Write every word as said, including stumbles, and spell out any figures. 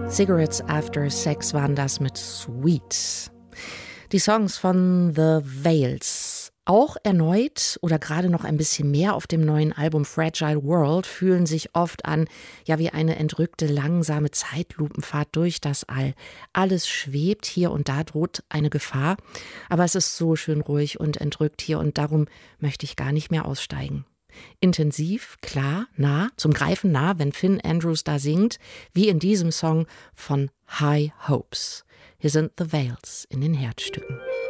Cigarettes After Sex waren das mit Sweet. Die Songs von The Veils, auch erneut oder gerade noch ein bisschen mehr auf dem neuen Album Fragile World, fühlen sich oft an, ja, wie eine entrückte, langsame Zeitlupenfahrt durch das All. Alles schwebt, hier und da droht eine Gefahr, aber es ist so schön ruhig und entrückt hier und darum möchte ich gar nicht mehr aussteigen. Intensiv, klar, nah, zum Greifen nah, wenn Finn Andrews da singt, wie in diesem Song von High Hopes. Hier sind The Veils in den Herzstücken.